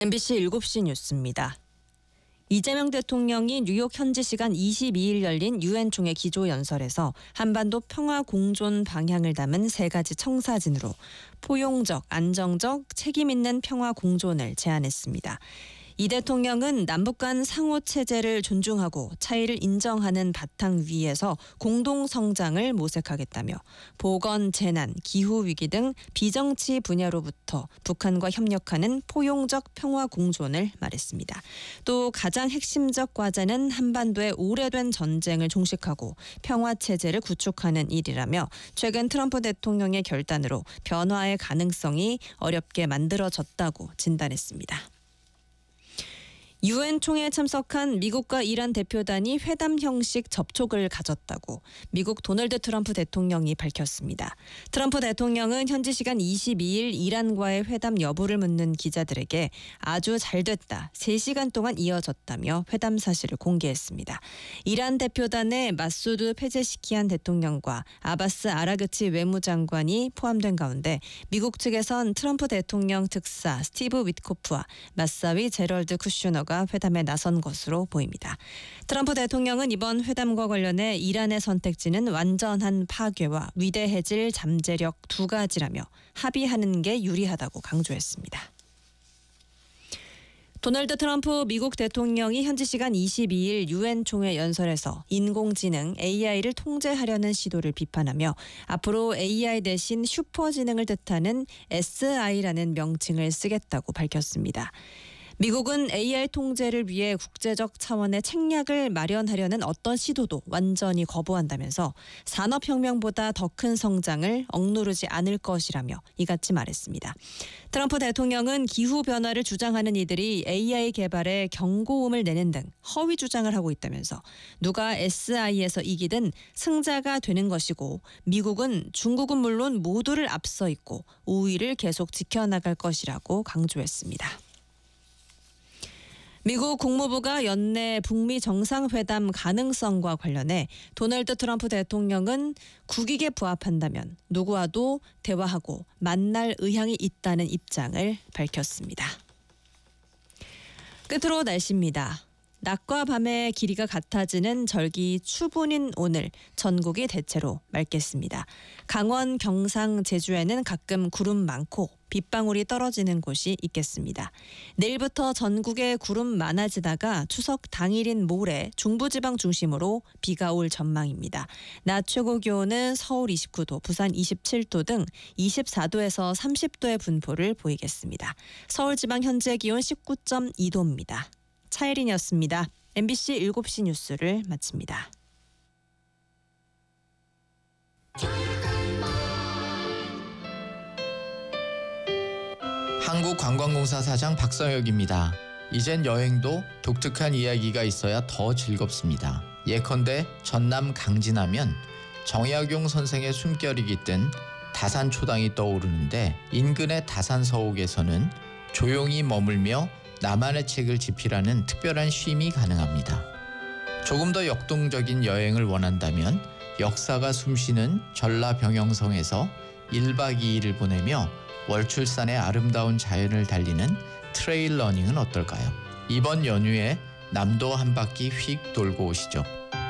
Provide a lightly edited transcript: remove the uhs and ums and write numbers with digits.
MBC 7시 뉴스입니다. 이재명 대통령이 뉴욕 현지 시간 22일 열린 유엔 총회 기조연설에서 한반도 평화 공존 방향을 담은 3가지 청사진으로 포용적, 안정적, 책임 있는 평화 공존을 제안했습니다. 이 대통령은 남북 간 상호 체제를 존중하고 차이를 인정하는 바탕 위에서 공동 성장을 모색하겠다며 보건, 재난, 기후 위기 등 비정치 분야로부터 북한과 협력하는 포용적 평화 공존을 말했습니다. 또 가장 핵심적 과제는 한반도의 오래된 전쟁을 종식하고 평화 체제를 구축하는 일이라며 최근 트럼프 대통령의 결단으로 변화의 가능성이 어렵게 만들어졌다고 진단했습니다. 유엔 총회에 참석한 미국과 이란 대표단이 회담 형식 접촉을 가졌다고 미국 도널드 트럼프 대통령이 밝혔습니다. 트럼프 대통령은 현지 시간 22일 이란과의 회담 여부를 묻는 기자들에게 아주 잘 됐다, 3시간 동안 이어졌다며 회담 사실을 공개했습니다. 이란 대표단에 마수드 페제시키안 대통령과 아바스 아라그치 외무장관이 포함된 가운데 미국 측에선 트럼프 대통령 특사 스티브 위트코프와 마사위 제럴드 쿠슈너가 회담에 나선 것으로 보입니다. 트럼프 대통령은 이번 회담과 관련해 이란의 선택지는 완전한 파괴와 위대해질 잠재력 2가지라며 합의하는 게 유리하다고 강조했습니다. 도널드 트럼프 미국 대통령이 현지 시간 22일 유엔 총회 연설에서 인공지능 AI를 통제하려는 시도를 비판하며 앞으로 AI 대신 슈퍼지능을 뜻하는 SI라는 명칭을 쓰겠다고 밝혔습니다. 미국은 AI 통제를 위해 국제적 차원의 책략을 마련하려는 어떤 시도도 완전히 거부한다면서 산업혁명보다 더 큰 성장을 억누르지 않을 것이라며 이같이 말했습니다. 트럼프 대통령은 기후변화를 주장하는 이들이 AI 개발에 경고음을 내는 등 허위 주장을 하고 있다면서 누가 SI에서 이기든 승자가 되는 것이고 미국은 중국은 물론 모두를 앞서 있고 우위를 계속 지켜나갈 것이라고 강조했습니다. 미국 국무부가 연내 북미 정상회담 가능성과 관련해 도널드 트럼프 대통령은 국익에 부합한다면 누구와도 대화하고 만날 의향이 있다는 입장을 밝혔습니다. 끝으로 날씨입니다. 낮과 밤의 길이가 같아지는 절기 추분인 오늘 전국이 대체로 맑겠습니다. 강원, 경상, 제주에는 가끔 구름 많고 빗방울이 떨어지는 곳이 있겠습니다. 내일부터 전국에 구름 많아지다가 추석 당일인 모레 중부지방 중심으로 비가 올 전망입니다. 낮 최고 기온은 서울 29도, 부산 27도 등 24도에서 30도의 분포를 보이겠습니다. 서울지방 현재 기온 19.2도입니다. 차혜린이었습니다. MBC 7시 뉴스를 마칩니다. 한국관광공사 사장 박성혁입니다. 이젠 여행도 독특한 이야기가 있어야 더 즐겁습니다. 예컨대 전남 강진하면 정약용 선생의 숨결이 깃든 다산초당이 떠오르는데 인근의 다산서옥에서는 조용히 머물며 나만의 책을 집필하는 특별한 쉼이 가능합니다. 조금 더 역동적인 여행을 원한다면 역사가 숨쉬는 전라병영성에서 1박 2일을 보내며 월출산의 아름다운 자연을 달리는 트레일 러닝은 어떨까요? 이번 연휴에 남도 한 바퀴 휙 돌고 오시죠.